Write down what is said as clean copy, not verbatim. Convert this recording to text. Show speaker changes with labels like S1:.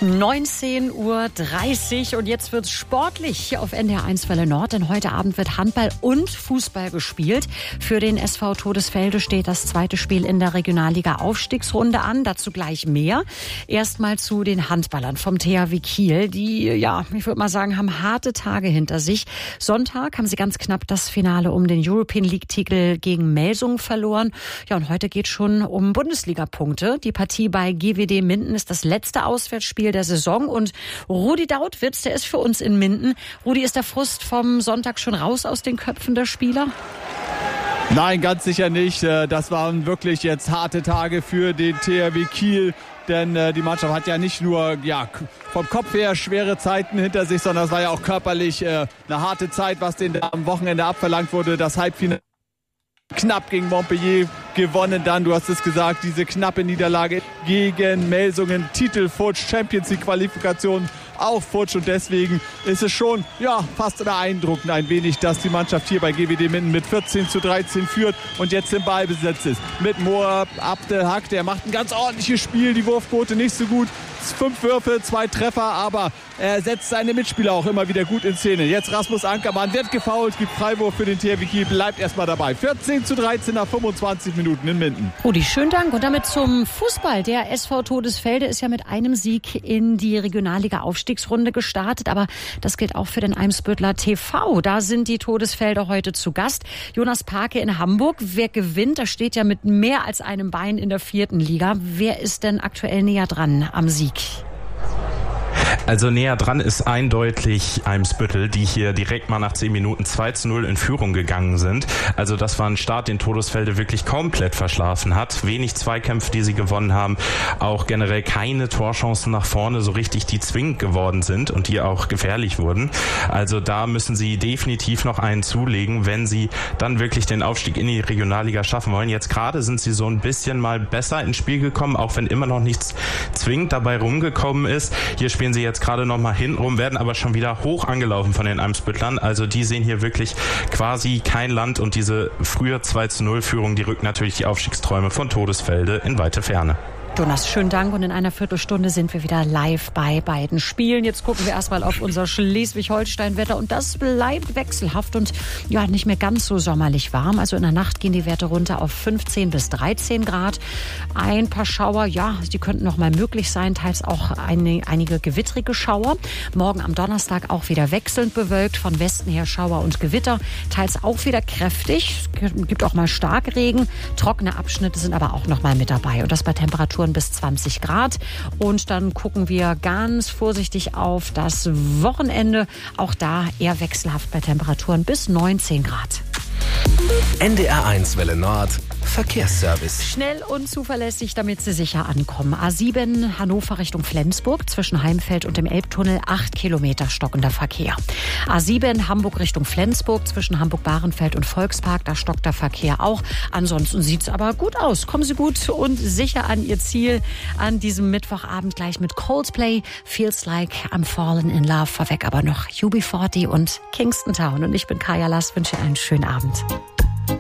S1: 19:30 Uhr und jetzt wird's sportlich hier auf NDR 1 Welle Nord, denn heute Abend wird Handball und Fußball gespielt. Für den SV Todesfelde steht das zweite Spiel in der Regionalliga-Aufstiegsrunde an, dazu gleich mehr. Erstmal zu den Handballern vom THW Kiel, die, ich würde mal sagen, haben harte Tage hinter sich. Sonntag haben sie ganz knapp das Finale um den European League-Titel gegen Melsungen verloren. Ja, und heute geht schon um Bundesliga-Punkte. Die Partie bei GWD Minden ist das letzte Auswärtsspiel der Saison und Rudi Dautwitz, der ist für uns in Minden. Rudi, ist der Frust vom Sonntag schon raus aus den Köpfen der Spieler?
S2: Nein, ganz sicher nicht. Das waren wirklich jetzt harte Tage für den THW Kiel. Denn die Mannschaft hat ja nicht nur vom Kopf her schwere Zeiten hinter sich, sondern es war ja auch körperlich eine harte Zeit, was denen am Wochenende abverlangt wurde. Das Halbfinale knapp gegen Montpellier gewonnen, dann, du hast es gesagt, diese knappe Niederlage gegen Melsungen, Titel futsch, Champions League Qualifikation auch futsch, und deswegen ist es schon fast beeindruckend ein wenig, dass die Mannschaft hier bei GWD Minden mit 14:13 führt und jetzt im Ballbesitz ist. Mit Moab Abdelhak, der macht ein ganz ordentliches Spiel, die Wurfquote nicht so gut, 5 Würfe, 2 Treffer, aber er setzt seine Mitspieler auch immer wieder gut in Szene. Jetzt Rasmus Ankermann wird gefoult, gibt Freiwurf für den THW Kiel, bleibt erstmal dabei. 14:13 nach 25 Minuten in Minden.
S1: Rudi, schönen Dank. Und damit zum Fußball. Der SV Todesfelde ist ja mit einem Sieg in die Regionalliga-Aufstiegsrunde gestartet, aber das gilt auch für den Eimsbütteler TV. Da sind die Todesfelder heute zu Gast. Jonas Parke in Hamburg. Wer gewinnt? Da steht ja mit mehr als einem Bein in der 4. Liga. Wer ist denn aktuell näher dran am Sieg?
S3: Also näher dran ist eindeutig Eimsbüttel, die hier direkt mal nach 10 Minuten 2:0 in Führung gegangen sind. Also das war ein Start, den Todesfelde wirklich komplett verschlafen hat. Wenig Zweikämpfe, die sie gewonnen haben. Auch generell keine Torchancen nach vorne so richtig, die zwingend geworden sind und die auch gefährlich wurden. Also da müssen sie definitiv noch einen zulegen, wenn sie dann wirklich den Aufstieg in die Regionalliga schaffen wollen. Jetzt gerade sind sie so ein bisschen mal besser ins Spiel gekommen, auch wenn immer noch nichts zwingend dabei rumgekommen ist. Hier spielen sie jetzt gerade noch mal hintenrum, werden aber schon wieder hoch angelaufen von den Eimsbüttlern. Also die sehen hier wirklich quasi kein Land, und diese frühe 2:0-Führung, die rückt natürlich die Aufstiegsträume von Todesfelde in weite Ferne.
S1: Jonas, schönen Dank, und in einer Viertelstunde sind wir wieder live bei beiden Spielen. Jetzt gucken wir erstmal auf unser Schleswig-Holstein-Wetter, und das bleibt wechselhaft und nicht mehr ganz so sommerlich warm. Also in der Nacht gehen die Werte runter auf 15 bis 13 Grad. Ein paar Schauer, die könnten noch mal möglich sein, teils auch einige gewittrige Schauer. Morgen am Donnerstag auch wieder wechselnd bewölkt, von Westen her Schauer und Gewitter, teils auch wieder kräftig. Es gibt auch mal Starkregen, trockene Abschnitte sind aber auch noch mal mit dabei, und das bei Temperaturen bis 20 Grad. Und dann gucken wir ganz vorsichtig auf das Wochenende. Auch da eher wechselhaft bei Temperaturen bis 19 Grad.
S4: NDR 1 Welle Nord Verkehrsservice.
S1: Schnell und zuverlässig, damit Sie sicher ankommen. A7 Hannover Richtung Flensburg, zwischen Heimfeld und dem Elbtunnel 8 Kilometer stockender Verkehr. A7 Hamburg Richtung Flensburg, zwischen Hamburg-Bahrenfeld und Volkspark, da stockt der Verkehr auch. Ansonsten sieht es aber gut aus. Kommen Sie gut und sicher an Ihr Ziel an diesem Mittwochabend, gleich mit Coldplay, Feels Like I'm Fallen in Love. Vorweg aber noch UB40 und Kingston Town. Und ich bin Kaya Lass, wünsche einen schönen Abend.